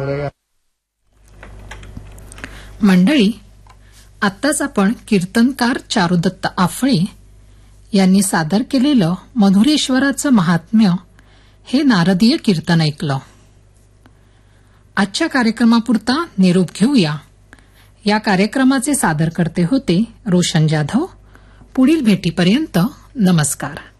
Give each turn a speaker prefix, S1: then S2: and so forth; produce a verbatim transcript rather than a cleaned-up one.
S1: मंडळी, आत्ताच आपण कीर्तनकार चारुदत्त आफळे यांनी सादर केलेलं मधुरेश्वराचं महात्म्य हे नारदीय कीर्तन ऐकलं. आजच्या कार्यक्रमापुरता निरोप घेऊया. या कार्यक्रमाचे सादरकर्ते होते रोशन जाधव. पुढील भेटीपर्यंत नमस्कार.